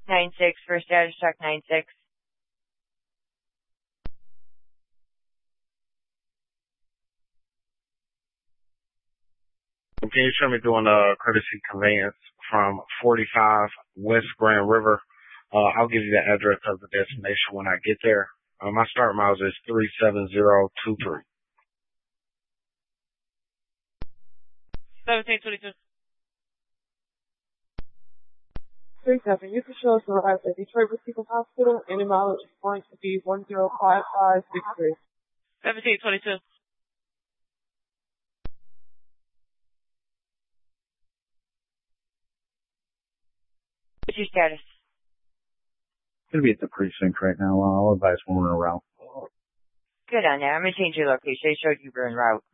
96 for status check 96. Can you show me doing a courtesy conveyance from 45 West Grand River? I'll give you the address of the destination when I get there. My start miles is 37023. 1722. 37, you can show us arrived at Detroit Receiving Hospital, and the mileage is going to be 105563. 1722. What's your status? Gonna be at the precinct right now. I'll advise when we're en route. Good on that. I'm going to change your location. They showed you were en route.